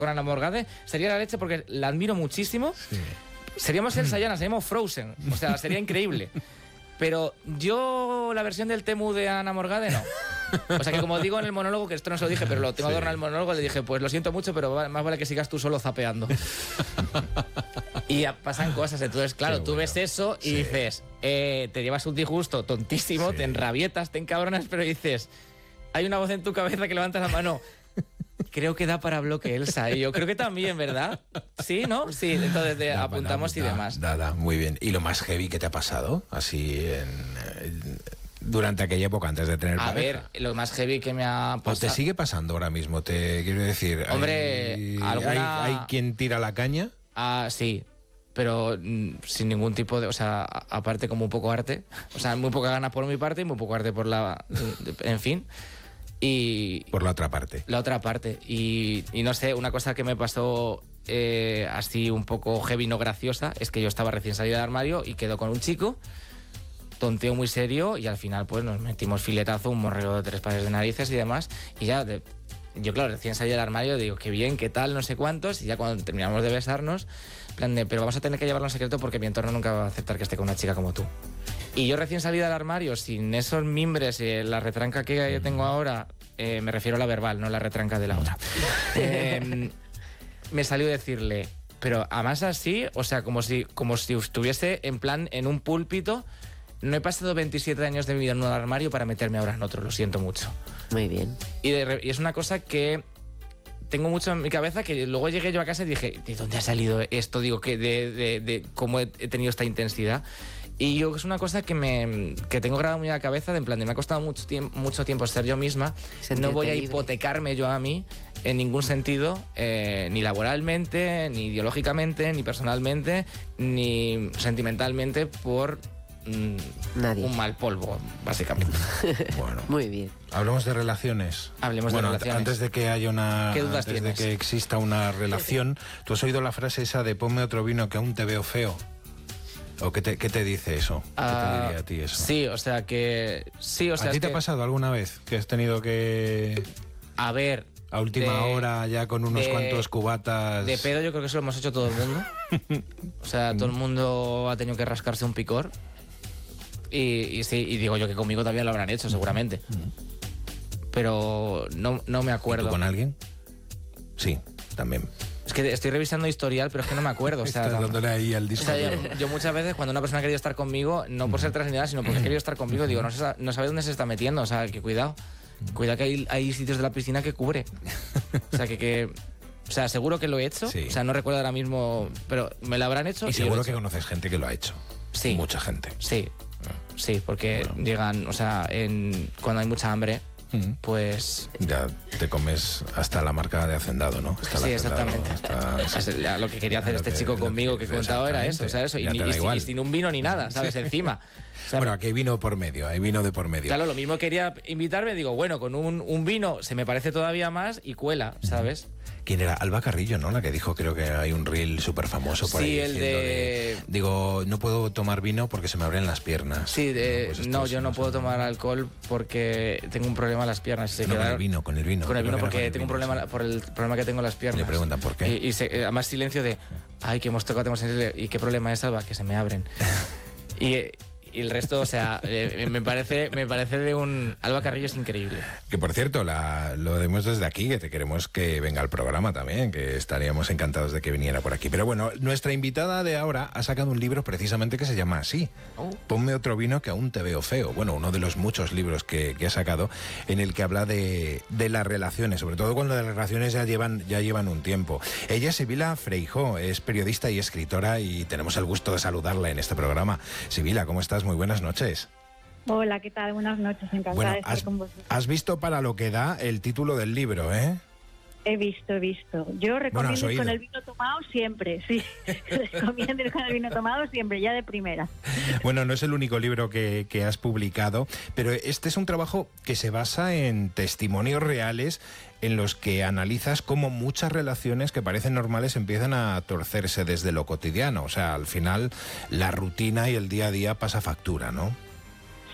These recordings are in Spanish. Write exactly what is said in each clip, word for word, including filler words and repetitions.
con Ana Morgade sería la leche porque la admiro muchísimo. Sí. Seríamos Elsa y Anna, seríamos Frozen. O sea, sería increíble. Pero yo, la versión del Temu de Ana Morgade, no. O sea que como digo en el monólogo, que esto no se lo dije, pero lo tengo sí. adornado en el monólogo, le dije, pues lo siento mucho, pero más vale que sigas tú solo zapeando. Y pasan cosas, entonces claro, Qué tú bueno. ves eso y sí. dices, eh, te llevas un disgusto tontísimo, sí. te enrabietas, te encabronas, pero dices, hay una voz en tu cabeza que levanta la mano. Creo que da para bloque Elsa, y yo creo que también, ¿verdad? Sí, ¿no? Sí, entonces de, da, apuntamos da, y demás. Da, da, muy bien. ¿Y lo más heavy que te ha pasado? Así en... en... durante aquella época, antes de tener a pareja. ver, lo más heavy que me ha pasado... Pues te sigue pasando ahora mismo, te quiero decir. Hombre, ¿hay, alguna... ¿hay, ¿hay quien tira la caña? Ah, sí, pero mm, sin ningún tipo de... O sea, aparte como un poco arte. O sea, muy poca gana por mi parte y muy poco arte por la... En fin. Y... Por la otra parte. La otra parte. Y, y no sé, una cosa que me pasó eh, así un poco heavy, no graciosa, es que yo estaba recién salida del armario y quedo con un chico... tonteo muy serio y al final pues nos metimos filetazo, un morreo de tres pares de narices y demás y ya, de, yo claro, recién salí del armario digo, qué bien, qué tal, no sé cuántos y ya cuando terminamos de besarnos, plan de, pero vamos a tener que llevarlo en secreto porque mi entorno nunca va a aceptar que esté con una chica como tú. Y yo recién salí del armario, sin esos mimbres y eh, la retranca que tengo ahora, eh, me refiero a la verbal, no la retranca de la otra, eh, me salió decirle, pero además así, o sea, como si, como si estuviese en plan en un púlpito. No he pasado veintisiete años de mi vida en un armario para meterme ahora en otro, lo siento mucho. Muy bien. Y, de, y es una cosa que tengo mucho en mi cabeza, que luego llegué yo a casa y dije, ¿de dónde ha salido esto? Digo, que de, de, de cómo he tenido esta intensidad. Y yo es una cosa que me que tengo grabada muy en la cabeza, de en plan, de me ha costado mucho tiempo, mucho tiempo ser yo misma. Sentirte no voy a hipotecarme yo a mí en ningún sentido, eh, ni laboralmente, ni ideológicamente, ni personalmente, ni sentimentalmente por... Nadie. Un mal polvo, básicamente. Bueno, muy bien. Hablemos de relaciones. Hablemos bueno, de relaciones. Antes de que haya una, ¿Qué dudas antes tienes? de que exista una relación, ¿tú has oído la frase esa de ponme otro vino que aún te veo feo? ¿O qué te, qué te dice eso? Uh, ¿Qué te diría a ti eso? Sí, o sea que sí, o sea. ¿A ti te que... ha pasado alguna vez que has tenido que a ver a última de, hora ya con unos de, cuantos cubatas? De pedo yo creo que eso lo hemos hecho todo el mundo. O sea, todo el mundo ha tenido que rascarse un picor. Y, y sí, y digo yo que conmigo también lo habrán hecho, seguramente. Pero no, no me acuerdo. ¿Y tú con alguien? Sí, también. Es que estoy revisando historial, pero es que no me acuerdo. O sea, Estás dándole ahí al disco. O sea, yo, yo muchas veces cuando una persona ha querido estar conmigo, no por ser transgénero, sino porque ha querido estar conmigo, digo, no, se, no sabe dónde se está metiendo. O sea, que cuidado. Cuidado que hay, hay sitios de la piscina que cubre. O sea, que... que o sea, seguro que lo he hecho. Sí. O sea, no recuerdo ahora mismo, pero me lo habrán hecho. Y, y seguro que conoces gente que lo ha hecho. Sí. Mucha gente. Sí. Sí, porque bueno. llegan, o sea, en, cuando hay mucha hambre, mm. pues... Ya te comes hasta la marca de Hacendado, ¿no? Hasta sí, hacendado, exactamente. Hasta, ya, lo que quería hacer este que, chico conmigo que, que contaba era eso, o sea, eso. Y, y, y, y sin un vino ni nada, ¿sabes? Encima. O sea, bueno, aquí hay vino por medio, hay vino de por medio. Claro, lo mismo quería invitarme, digo, bueno, con un, un vino se me parece todavía más y cuela, ¿sabes? ¿Quién era? Alba Carrillo, ¿no? La que dijo, creo que hay un reel súper famoso por sí, ahí. Sí, el de... de... Digo, no puedo tomar vino porque se me abren las piernas. Sí, de... no, pues no yo no puedo tomar alcohol porque tengo un problema en las piernas. Se no, quedaron... con el vino, con el vino. Con el vino porque el tengo vino, un problema sí. por el problema que tengo en las piernas. Le preguntan por qué. Y, y se, además silencio de, ay, que hemos tocado, tenemos sensible. ¿Y qué problema es, Alba? Que se me abren. y... Y el resto, o sea, eh, me parece me parece de un... Alba Carrillo es increíble. Que por cierto, la, lo vemos desde aquí, que te queremos que venga al programa también, que estaríamos encantados de que viniera por aquí. Pero bueno, nuestra invitada de ahora ha sacado un libro precisamente que se llama así. Oh. Ponme otro vino que aún te veo feo. Bueno, uno de los muchos libros que, que ha sacado en el que habla de, de las relaciones, sobre todo cuando las relaciones ya llevan, ya llevan un tiempo. Ella es Sibila Freijóo, es periodista y escritora y tenemos el gusto de saludarla en este programa. Sibila, ¿cómo estás? Muy buenas noches. Hola, ¿qué tal? Buenas noches, encantada bueno, de estar has, con vosotros. Has visto para lo que da el título del libro, ¿eh? He visto, he visto. Yo recomiendo bueno, ir con el vino tomado siempre, sí. Recomiendo ir con el vino tomado siempre, ya de primera. Bueno, no es el único libro que, que has publicado, pero este es un trabajo que se basa en testimonios reales en los que analizas cómo muchas relaciones que parecen normales empiezan a torcerse desde lo cotidiano. O sea, al final la rutina y el día a día pasa factura, ¿no?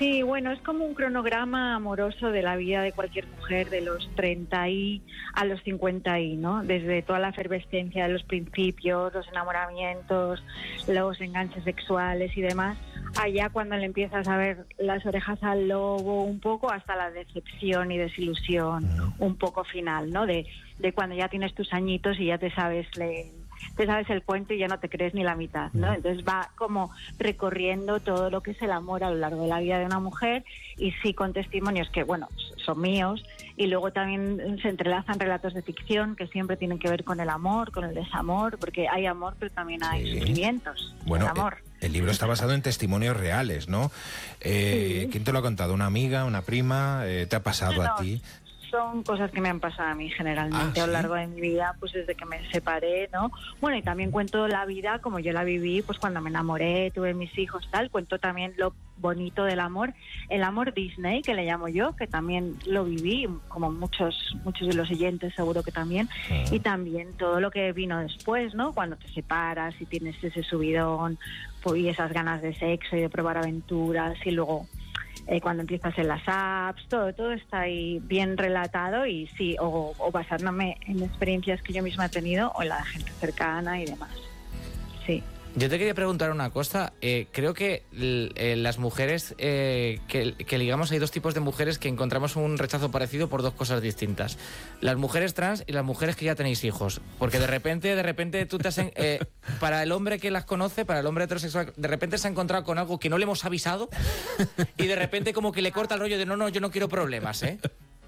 Sí, bueno, es como un cronograma amoroso de la vida de cualquier mujer de los treinta y a los cincuenta y, ¿no? Desde toda la efervescencia de los principios, los enamoramientos, los enganches sexuales y demás, allá cuando le empiezas a ver las orejas al lobo un poco, hasta la decepción y desilusión un poco final, ¿no? De, de cuando ya tienes tus añitos y ya te sabes leer. Te sabes el cuento y ya no te crees ni la mitad, ¿no? Entonces va como recorriendo todo lo que es el amor a lo largo de la vida de una mujer, y sí con testimonios que, bueno, son míos, y luego también se entrelazan relatos de ficción que siempre tienen que ver con el amor, con el desamor, porque hay amor pero también hay sí. sufrimientos. Bueno, el amor. El, el libro está basado en testimonios reales, ¿no? Eh, sí. ¿Quién te lo ha contado? ¿Una amiga, una prima? Eh, ¿Te ha pasado no, a ti? Son cosas que me han pasado a mí generalmente ah, ¿sí? a lo largo de mi vida, pues desde que me separé, ¿no? Bueno, y también cuento la vida como yo la viví, pues cuando me enamoré, tuve mis hijos, tal. Cuento también lo bonito del amor, el amor Disney, que le llamo yo, que también lo viví, como muchos muchos de los oyentes seguro que también, uh-huh. y también todo lo que vino después, ¿no? Cuando te separas y tienes ese subidón, pues, y esas ganas de sexo y de probar aventuras, y luego... Eh, cuando empiezas en las apps, todo todo está ahí bien relatado, y sí, o, o basándome en experiencias que yo misma he tenido o en la de gente cercana y demás. Sí. Yo te quería preguntar una cosa. Eh, creo que eh, las mujeres, eh, que, que digamos hay dos tipos de mujeres que encontramos un rechazo parecido por dos cosas distintas. Las mujeres trans y las mujeres que ya tenéis hijos. Porque de repente, de repente tú te has... Eh, para el hombre que las conoce, para el hombre heterosexual, de repente se ha encontrado con algo que no le hemos avisado y de repente como que le corta el rollo de no, no, yo no quiero problemas, ¿eh?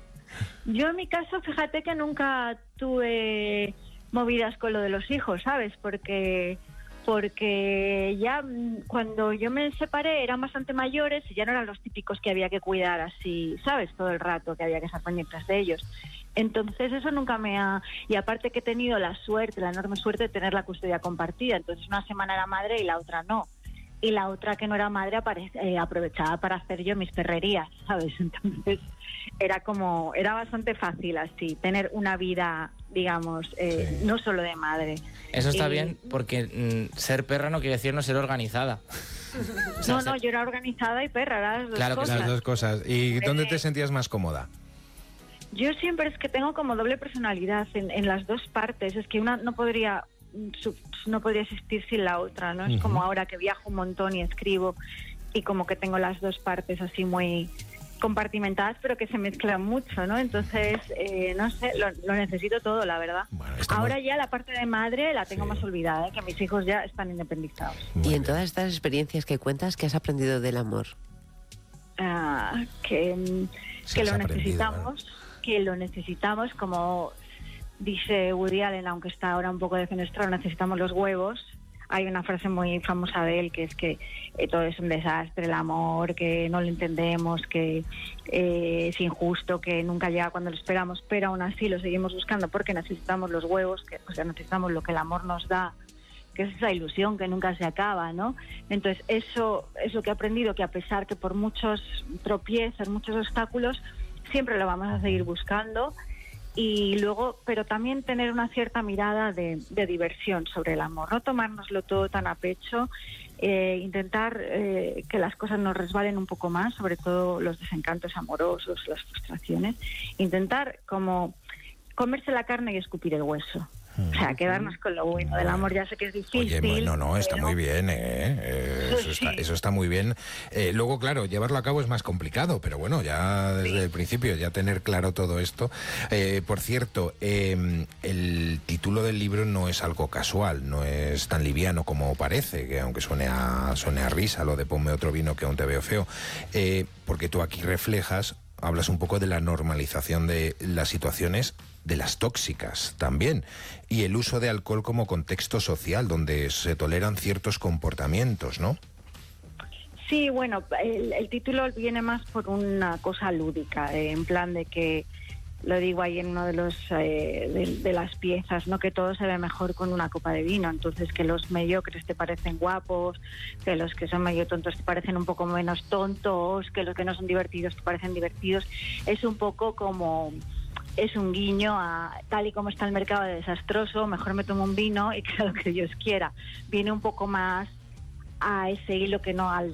Yo en mi caso, fíjate que nunca tuve movidas con lo de los hijos, ¿sabes? Porque... porque ya cuando yo me separé eran bastante mayores y ya no eran los típicos que había que cuidar así, ¿sabes? Todo el rato, que había que estar pendientes de ellos. Entonces eso nunca me ha... Y aparte que he tenido la suerte, la enorme suerte de tener la custodia compartida. Entonces una semana era madre y la otra no. Y la otra que no era madre apare- eh, aprovechaba para hacer yo mis perrerías, ¿sabes? Entonces era como... Era bastante fácil así, tener una vida... digamos, eh, sí. no solo de madre. Eso está y, bien, porque mm, ser perra no quiere decir no ser organizada. O sea, no, no, ser... yo era organizada y perra, era las dos claro, cosas. Las dos cosas. ¿Y Pero, dónde te sentías más cómoda? Yo siempre es que tengo como doble personalidad en, en las dos partes. Es que una no podría no podría existir sin la otra, ¿no? Es uh-huh. como ahora que viajo un montón y escribo, y como que tengo las dos partes así muy... compartimentadas, pero que se mezclan mucho, ¿no? Entonces, eh, no sé, lo, lo necesito todo, la verdad. Bueno, ahora muy... ya la parte de madre la tengo sí. más olvidada, ¿eh? Que mis hijos ya están independizados. Muy y en bien. Todas estas experiencias que cuentas, ¿qué has aprendido del amor? Ah, que que lo necesitamos, ¿no? que lo necesitamos, como dice Woody Allen, aunque está ahora un poco defenestrado, necesitamos los huevos. Hay una frase muy famosa de él que es que eh, todo es un desastre, el amor, que no lo entendemos, que eh, es injusto, que nunca llega cuando lo esperamos, pero aún así lo seguimos buscando porque necesitamos los huevos, que o sea, necesitamos lo que el amor nos da, que es esa ilusión que nunca se acaba, ¿no? Entonces eso es lo que he aprendido, que a pesar que por muchos tropiezos, muchos obstáculos, siempre lo vamos a seguir buscando. Y luego, pero también tener una cierta mirada de, de diversión sobre el amor, no tomárnoslo todo tan a pecho, eh, intentar eh, que las cosas nos resbalen un poco más, sobre todo los desencantos amorosos, las frustraciones, intentar como comerse la carne y escupir el hueso. O sea, quedarnos con lo bueno del amor. Ya sé que es difícil. Oye, bueno, no, está pero... muy bien, ¿eh? eh eso, sí. está, eso está muy bien. Eh, luego, claro, llevarlo a cabo es más complicado, pero bueno, ya desde sí. el principio, ya tener claro todo esto. Eh, por cierto, eh, el título del libro no es algo casual, no es tan liviano como parece, que aunque suene a, suene a risa lo de ponme otro vino que aún te veo feo, eh, porque tú aquí reflejas, hablas un poco de la normalización de las situaciones de las tóxicas también, y el uso de alcohol como contexto social donde se toleran ciertos comportamientos, ¿no? Sí, bueno, el, el título viene más por una cosa lúdica, eh, en plan de que, lo digo ahí en uno de los eh, de, de las piezas, ¿no? Que todo se ve mejor con una copa de vino, entonces que los mediocres te parecen guapos, que los que son medio tontos te parecen un poco menos tontos, que los que no son divertidos te parecen divertidos. Es un poco como... es un guiño a tal y como está el mercado de desastroso, mejor me tomo un vino y que lo que Dios quiera. Viene un poco más a ese hilo que no al de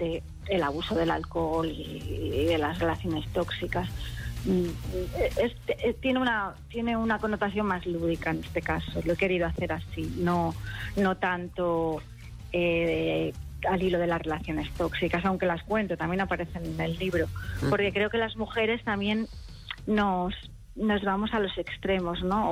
el abuso del alcohol y de las relaciones tóxicas. Es, es, tiene una tiene una connotación más lúdica en este caso. Lo he querido hacer así, no no tanto eh, al hilo de las relaciones tóxicas, aunque las cuento, también aparecen en el libro, porque creo que las mujeres también nos nos vamos a los extremos, ¿no?